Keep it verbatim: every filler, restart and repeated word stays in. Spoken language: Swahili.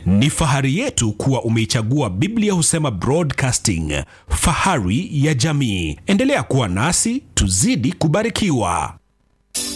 Ni fahari yetu kuwa umeichagua Biblia Husema Broadcasting, fahari ya jamii. Endelea kuwa nasi, tuzidi kubarikiwa.